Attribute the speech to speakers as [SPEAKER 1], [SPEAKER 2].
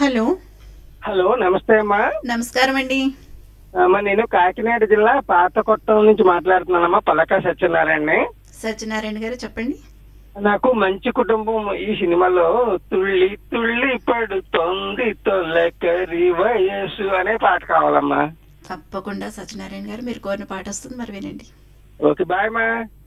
[SPEAKER 1] Hello.
[SPEAKER 2] Hello, నమస్తే అమ్మా.
[SPEAKER 1] నమస్కారం అండి.
[SPEAKER 2] అమ్మా, నేను కాకినాడ జిల్లా పాతకొట్టం నుంచి మాట్లాడుతున్నానమ్మా. పలక సత్యనారాయణని.
[SPEAKER 1] సత్యనారాయణ గారు చెప్పండి.
[SPEAKER 2] నాకు మంచి కుటుంబం ఈ సినిమాలో తుళ్ళి తుళ్ళి పడుతోంది తొలకరి వయసు అనే పాట కావాలమ్మా.
[SPEAKER 1] తప్పకుండా సత్యనారాయణ గారు మీరు కోరిన పాట వస్తుంది, మరి వినండి.
[SPEAKER 2] ఓకే, బాయ్ అమ్మా.